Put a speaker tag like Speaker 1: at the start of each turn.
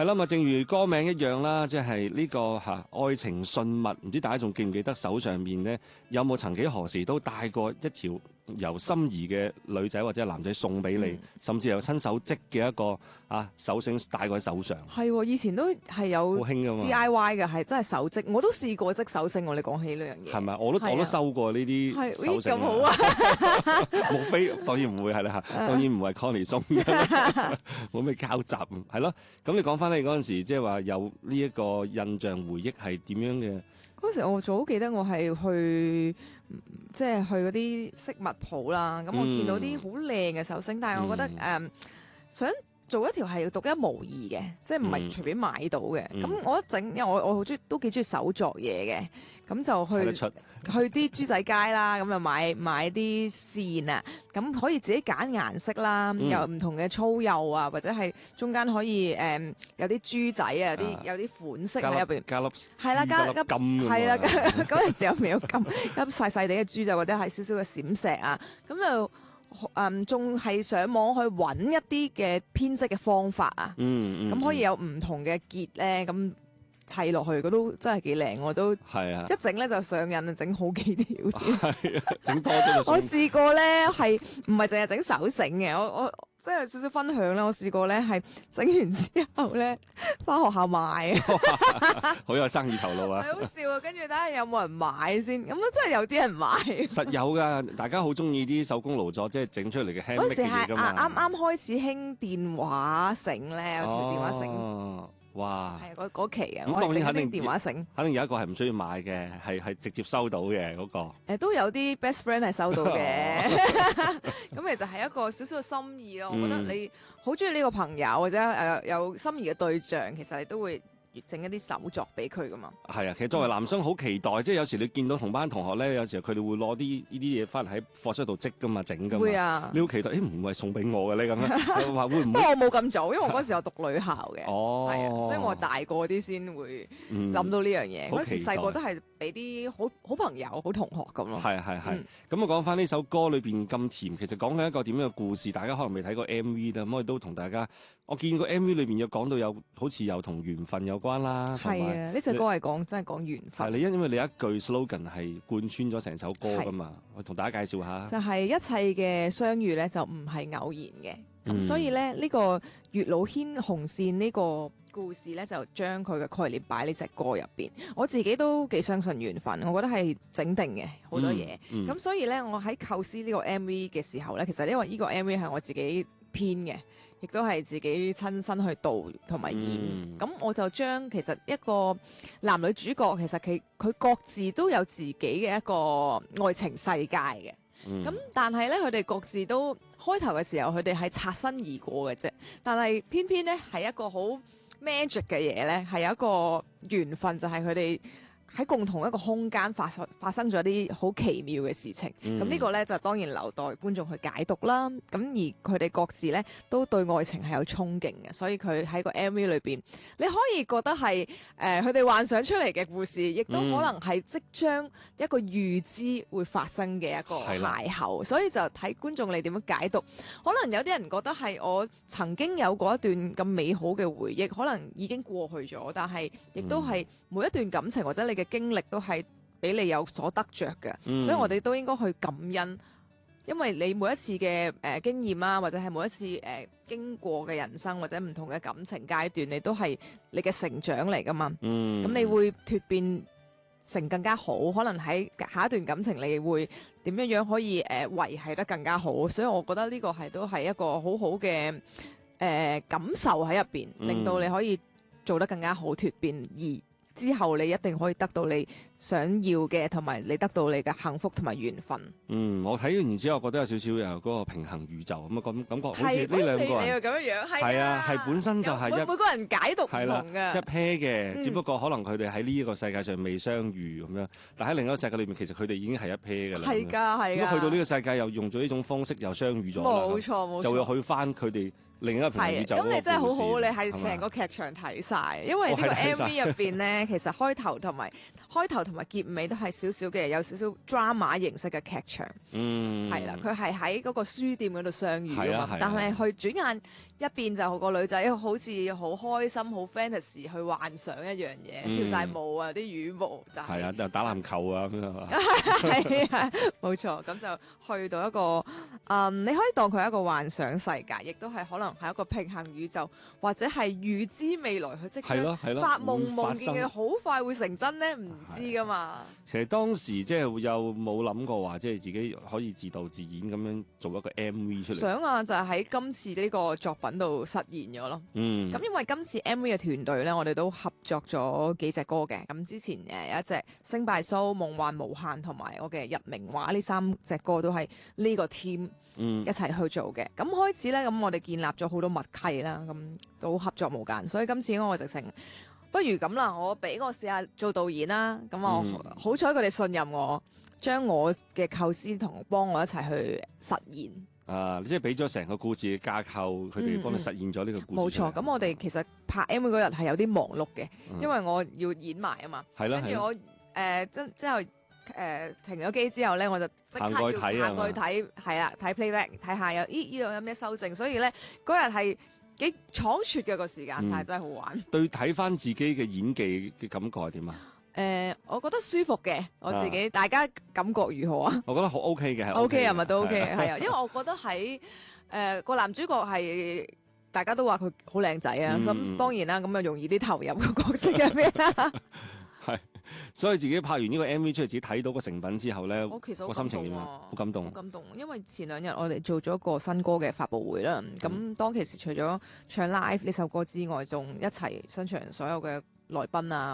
Speaker 1: 係啦，咪正如歌名一樣啦，即係呢個愛情信物，唔知大家仲記唔記得手上面呢，有冇曾幾何時都帶過一條由心儀嘅女仔或者男仔送俾你，甚至有親手織嘅一個手繩戴過喺手上。
Speaker 2: 係，以前都係有
Speaker 1: 好興噶嘛
Speaker 2: DIY 嘅，係真係手織，我都試過織手繩。我哋講起呢樣嘢，
Speaker 1: 係咪？我都收過呢啲手繩。
Speaker 2: 咁好啊！
Speaker 1: 莫非當然唔會係啦，當然唔係 Connie 送嘅，冇咩交集，係咯。咁你講翻你嗰陣時，即係話有呢一個印象回憶係點樣嘅？
Speaker 2: 嗰時我早記得我係去嗰啲飾物鋪啦，咁我見到啲好靚嘅手繩，但係我覺得想做一條係獨一無二嘅，即係唔係隨便買到嘅。咁我一整，因為我好中意，都幾中意手作嘢嘅，咁就去啲豬仔街啦，咁就買啲線啊，咁可以自己揀顏色啦，有唔同嘅粗幼啊，或者係中間可以有啲豬仔啊，有啲款式喺入邊，
Speaker 1: 加粒
Speaker 2: 係啦，加粒
Speaker 1: 金
Speaker 2: 係啦，嗰陣時候未有金，粒細細地嘅豬仔或者係少少嘅閃石啊，咁就。仲係上網去揾一啲嘅編織嘅方法啊，咁可以有唔同嘅結咧，咁砌落去，佢都真係幾靚，我都係啊，一整咧就上癮，整好幾條，
Speaker 1: 係啊，整多啲就。
Speaker 2: 我試過咧係唔係淨係整手繩嘅，我即係少少分享啦。我試過咧係整完之後咧，翻學校賣，
Speaker 1: 好有生意頭腦啊！
Speaker 2: 係好笑啊！跟住睇下有冇人買先，咁真係有啲人買。
Speaker 1: 實有噶，大家好中意啲手工勞作，即係整出嚟嘅 handmade 嘅嘢噶嘛。
Speaker 2: 啱啱開始興電話繩咧，有條電話繩。
Speaker 1: 哇！
Speaker 2: 係嗰期啊，
Speaker 1: 咁當然肯定
Speaker 2: 電話繩，
Speaker 1: 肯定有一個係唔需要買嘅，係直接收到嘅嗰個。
Speaker 2: 都有啲 best friend 係收到嘅，咁其實係一個少少嘅心意咯。我覺得你好中意呢個朋友或者有心儀嘅對象，其實你都會整一啲手作俾佢噶嘛。
Speaker 1: 係啊，其實作為男生好期待，即係有時你見到同班同學咧，有時佢哋會攞啲呢啲嘢翻嚟喺課室度織噶嘛，整噶嘛。
Speaker 2: 會啊！
Speaker 1: 你好期待，唔係送俾我嘅咧咁樣，話會唔會？
Speaker 2: 不過我冇咁早，因為我嗰時候讀女校嘅，
Speaker 1: 係
Speaker 2: 啊，所以我大個啲先會諗到呢樣嘢。嗰時細個都係俾啲好朋友、好同學咁咯。
Speaker 1: 係。咁我講翻呢首歌裏邊咁甜，其實講緊一個點樣嘅故事，大家可能未睇過 MV 啦。咁我哋都同大家，我見過 MV 裏邊有講到好似有同緣分有關啦。
Speaker 2: 係啊，呢隻歌係真係講緣分。
Speaker 1: 係因為你一句 slogan 係貫穿咗成首歌噶嘛，我同大家介紹下。
Speaker 2: 就係一切嘅相遇咧，就唔係偶然嘅。咁所以咧，呢個月老牽紅線呢個故事咧，就將佢嘅概念擺呢隻歌入邊。我自己都幾相信緣分，我覺得係整定嘅好多嘢。咁所以咧，我喺構思呢個 MV 嘅時候咧，其實因為呢個 MV 係我自己編嘅，亦都係自己親身去導同埋演。咁我就將其實一個男女主角，其實佢各自都有自己嘅一個愛情世界嘅。咁但係咧，佢哋各自都開頭嘅時候，佢哋係擦身而過嘅啫。但係偏偏咧，係一個好 magic 嘅嘢咧，係有一個緣分，就係佢哋喺共同一個空間發生咗啲好奇妙嘅事情。咁呢個咧就當然留待觀眾去解讀啦。咁而佢哋各自咧都對愛情係有憧憬嘅，所以佢喺個 MV 裏邊，你可以覺得係佢哋幻想出嚟嘅故事，亦都可能係即將一個預知會發生嘅一個邂逅。所以就睇觀眾你點樣解讀。可能有啲人覺得係我曾經有過一段咁美好嘅回憶，可能已經過去咗，但係亦都係每一段感情或者你嘅經歷都係俾你有所得着嘅，所以我哋都應該去感恩，因為你每一次嘅經驗啊，或者係每一次經過嘅人生或者唔同嘅感情階段，你都係你嘅成長嚟噶嘛。咁你會蛻變成更加好，可能喺下一段感情你會點樣可以維繫得更加好，所以我覺得呢個都係一個好好嘅感受喺入邊，令到你可以做得更加好蛻變而。之後你一定可以得到你想要嘅，同埋你得到你嘅幸福同埋緣分。
Speaker 1: 我睇完之後覺得有少少有嗰個平衡宇宙咁嘅感覺，好似呢兩個人
Speaker 2: 你又咁樣
Speaker 1: 係啊，係本身就係
Speaker 2: 每個人解讀唔同嘅，
Speaker 1: 一 pair 嘅，只不過可能佢哋喺呢一個世界上未相遇咁樣，但喺另一個世界裏面，其實佢哋已經係一 pair 㗎啦。
Speaker 2: 係㗎。
Speaker 1: 咁去到呢個世界又用咗呢種方式又相遇咗，
Speaker 2: 冇錯，
Speaker 1: 就會去翻佢哋另一個平衡宇宙。
Speaker 2: 咁你真係好好，你係成個劇場睇晒，因為呢個 MV 入邊咧，其實開頭同埋開頭同埋結尾都係少少嘅，有少少 drama 形式嘅劇場。係啦，佢係喺嗰個書店嗰度相遇啊嘛，但係佢轉眼一邊就個女仔好似好開心、好 fantasy 去幻想一樣嘢，跳晒舞啊，啲羽毛就係
Speaker 1: 啊，打籃球啊咁樣啊，
Speaker 2: 係啊，冇錯，咁就去到一個你可以當佢係一個幻想世界，亦都係可能係一個平衡宇宙，或者係預知未來佢即將發夢夢見嘅好快會成真咧，唔知噶嘛。
Speaker 1: 其實當時即係有冇諗過話，即係自己可以自導自演咁樣做一個 MV 出嚟？
Speaker 2: 想啊，就係喺今次呢個作品度實現咗咯。咁因為今次 MV 嘅團隊咧，我哋都合作咗幾隻歌嘅。咁之前有一隻《星拜蘇》、《夢幻無限》同埋我嘅《日明話》呢3隻歌都係呢個 team 一齊去做嘅。咁開始咧，咁我哋建立咗好多默契啦，咁都合作無間。所以今次我直情不如咁啦，俾我試下做導演啦。咁我好彩佢哋信任我，將我嘅構思同幫我一齊去實現。
Speaker 1: 即係俾咗成個故事嘅架構，佢哋幫你實現咗呢個故事。
Speaker 2: 冇錯，咁我哋其實拍 MV 嗰日係有啲忙碌嘅，因為我要演埋啊嘛。
Speaker 1: 係啦，
Speaker 2: 跟住我之後停咗機之後咧，我就即刻要行過去睇，係啦，睇 playback， 睇下呢度有咩修正。所以咧嗰日係幾倉促嘅個時間，但係真係好玩。
Speaker 1: 對，睇翻自己嘅演技嘅感覺係點啊？
Speaker 2: 我覺得舒服嘅，我自己，大家感覺如何啊？
Speaker 1: 我覺得好 OK 嘅
Speaker 2: ，OK 係咪都 OK？係啊，因為我覺得喺個男主角係大家都話佢好靚仔啊，咁當然啦，咁啊容易啲投入個角色入邊啦。
Speaker 1: 係，所以自己拍完呢個 MV 出嚟，自己睇到個成品之後咧，個心情點啊？好感動，
Speaker 2: 好感動，因為前2日我哋做咗個新歌嘅發佈會啦。咁當其時除咗唱 live 呢首歌之外，仲一齊商場所有嘅來賓啊。